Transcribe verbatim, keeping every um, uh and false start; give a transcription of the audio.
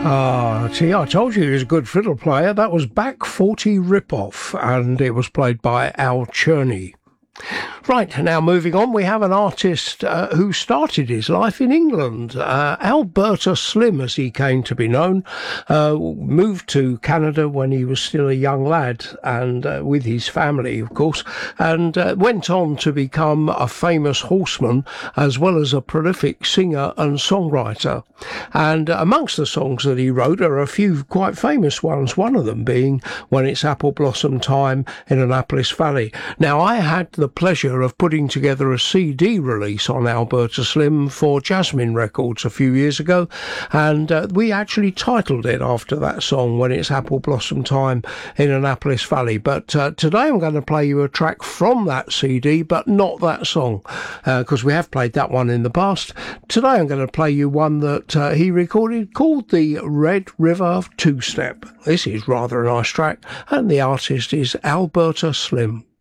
Ah, see, I told you he was a good fiddle player. That was Back forty Ripoff, and it was played by Al Cherney. Right, now moving on, we have an artist uh, who started his life in England. Uh, Alberta Slim, as he came to be known, uh, moved to Canada when he was still a young lad, and uh, with his family, of course, and uh, went on to become a famous horseman as well as a prolific singer and songwriter. And amongst the songs that he wrote are a few quite famous ones, one of them being When It's Apple Blossom Time in Annapolis Valley. Now, I had the pleasure of putting together a C D release on Alberta Slim for Jasmine Records a few years ago, and uh, we actually titled it after that song, When It's Apple Blossom Time in Annapolis Valley. But uh, today I'm going to play you a track from that C D, but not that song, because uh, we have played that one in the past. Today I'm going to play you one that uh, he recorded called the Red River Two-Step. This is rather a nice track, and the artist is Alberta Slim.